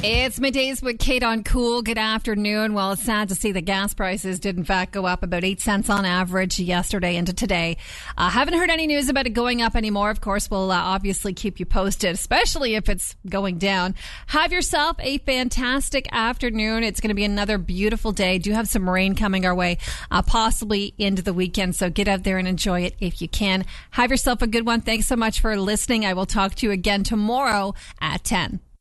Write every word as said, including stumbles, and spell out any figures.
It's middays with Kate on Cool. Good afternoon. Well, it's sad to see that gas prices did in fact go up about eight cents on average yesterday into today. Uh, haven't heard any news about it going up anymore. Of course, we'll uh, obviously keep you posted, especially if it's going down. Have yourself a fantastic afternoon. It's going to be another beautiful day. Do have some rain coming our way, uh, possibly into the weekend. So get out there and enjoy it if you can. Have yourself a good one. Thanks so much for listening. I will talk to you again tomorrow at ten.